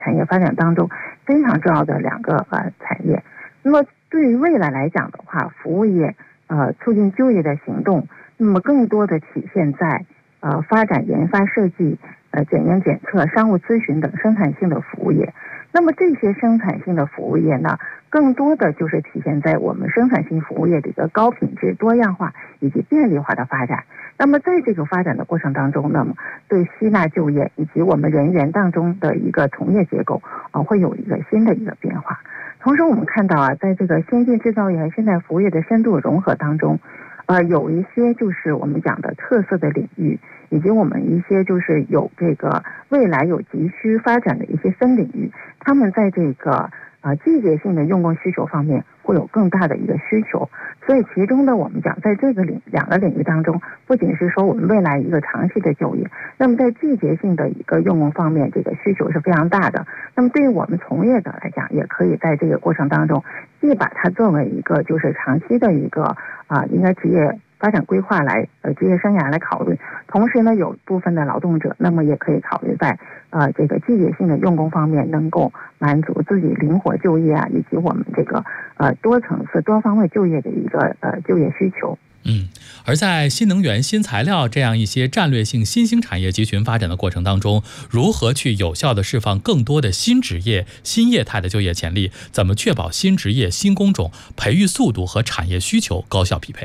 产业发展当中非常重要的两个产业。那么对于未来来讲的话，服务业促进就业的行动，那么更多的体现在发展研发设计、检验检测、商务咨询等生产性的服务业。那么这些生产性的服务业呢，更多的就是体现在我们生产性服务业的一个高品质、多样化以及便利化的发展。那么在这个发展的过程当中，那么对吸纳就业以及我们人员当中的一个从业结构会有一个新的一个变化。同时我们看到在这个先进制造业和现代服务业的深度融合当中，有一些就是我们讲的特色的领域，以及我们一些就是有这个未来有急需发展的一些分领域，他们在这个季节性的用工需求方面会有更大的一个需求。所以其中呢，我们讲在这个两个领域当中，不仅是说我们未来一个长期的就业，那么在季节性的一个用工方面，这个需求是非常大的。那么对于我们从业者来讲，也可以在这个过程当中，既把它作为一个就是长期的一个应该职业发展规划来职业生涯来考虑，同时呢，有部分的劳动者，那么也可以考虑在这个季节性的用工方面，能够满足自己灵活就业以及我们这个多层次、多方位就业的一个就业需求。 而在新能源、新材料这样一些战略性新兴产业集群发展的过程当中，如何去有效地释放更多的新职业、新业态的就业潜力？怎么确保新职业、新工种培育速度和产业需求高效匹配？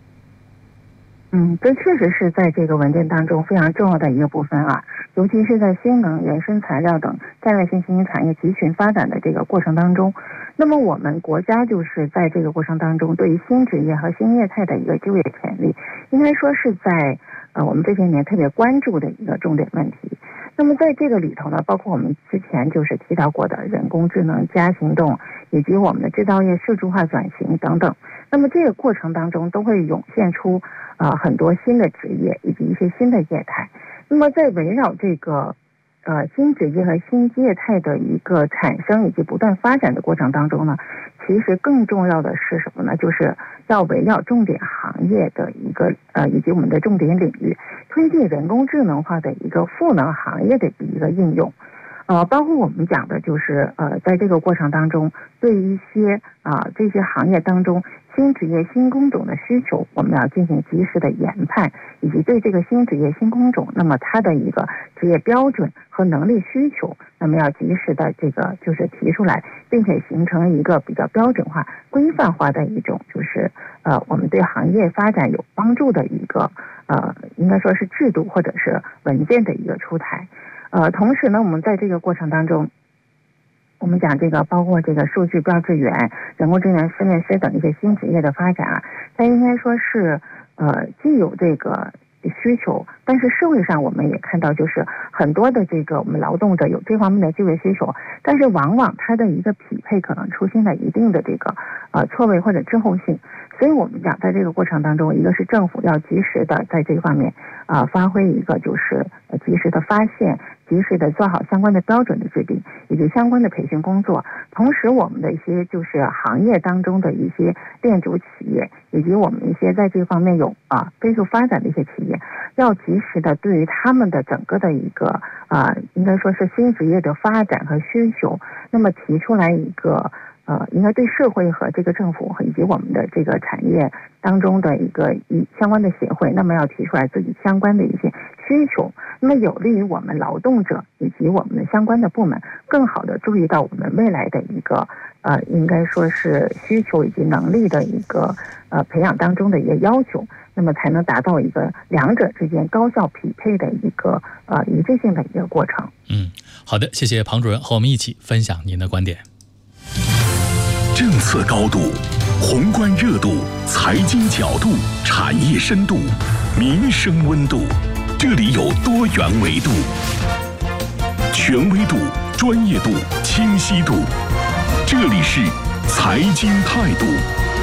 这确实是在这个文件当中非常重要的一个部分尤其是在新能源、新材料等战略性新兴产业集群发展的这个过程当中，那么我们国家就是在这个过程当中，对于新职业和新业态的一个就业潜力，应该说是在我们这些年特别关注的一个重点问题。那么在这个里头呢，包括我们之前就是提到过的人工智能加行动，以及我们的制造业数字化转型等等。那么这个过程当中都会涌现出很多新的职业以及一些新的业态。那么在围绕这个新职业和新业态的一个产生以及不断发展的过程当中呢，其实更重要的是什么呢？就是要围绕重点行业的一个以及我们的重点领域，推进人工智能化的一个赋能行业的一个应用。包括我们讲的就是在这个过程当中，对一些这些行业当中新职业、新工种的需求，我们要进行及时的研判，以及对这个新职业、新工种，那么它的一个职业标准和能力需求，那么要及时的这个就是提出来，并且形成一个比较标准化、规范化的一种就是我们对行业发展有帮助的一个应该说是制度或者是文件的一个出台。同时呢，我们在这个过程当中，我们讲这个包括这个数据标志员、人工智能分辨师等一些新职业的发展它应该说是既有这个需求，但是社会上我们也看到，就是很多的这个我们劳动者有这方面的就业需求，但是往往它的一个匹配可能出现了一定的这个错位或者滞后性。所以我们讲在这个过程当中，一个是政府要及时的在这方面发挥一个就是及时的发现，及时的做好相关的标准的制定以及相关的培训工作。同时我们的一些就是行业当中的一些链主企业，以及我们一些在这方面有飞速发展的一些企业，要及时的对于他们的整个的一个应该说是新职业的发展和需求，那么提出来一个应该对社会和这个政府以及我们的这个产业当中的一个相关的协会，那么要提出来自己相关的一些需求，那么有利于我们劳动者以及我们的相关的部门更好的注意到我们未来的一个应该说是需求以及能力的一个培养当中的一个要求，那么才能达到一个两者之间高效匹配的一个一致性的一个过程。 好的，谢谢庞主任和我们一起分享您的观点。 政策高度、宏观热度、财经角度、产业深度、民生温度，这里有多元维度，权威度、专业度、清晰度，这里是财经态度。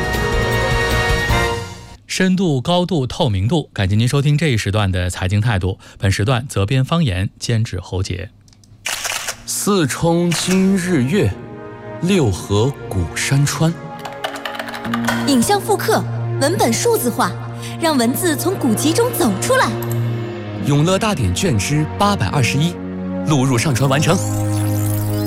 深度、高度、透明度，感谢您收听这一时段的财经态度。本时段责编方言，监制侯杰。 四冲今日月，六合古山川。 影像复刻，文本数字化，让文字从古籍中走出来。 永乐大典卷之821，录入上传完成。